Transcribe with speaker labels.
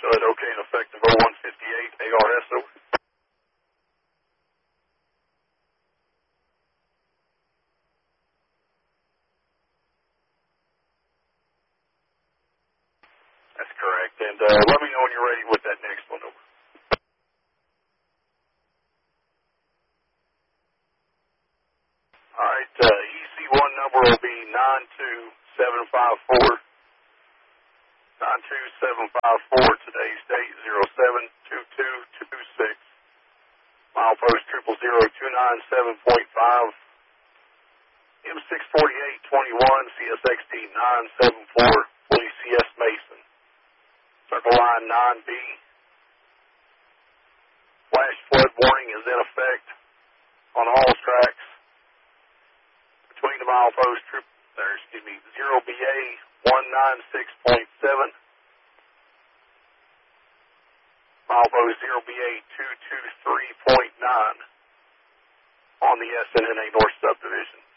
Speaker 1: Go ahead, okay, and effective 0158 ARS over. That's correct. And let me know when you're ready with that next one over. All right, EC1 number will be 92754. 92754, today's date 072226. Milepost 000297.5. M64821, CSXT 974, Police CS Mason. Circle line 9B. Flash flood warning is in effect on all tracks between the milepost 0BA 196.7, milepost 0BA 223.9 on the SNNA North Subdivision.